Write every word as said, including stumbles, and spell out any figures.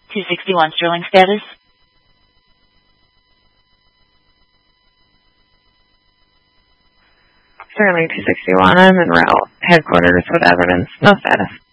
two sixty-one Sterling status. Sterling two sixty-one, I'm en route. Headquarters with evidence. No status.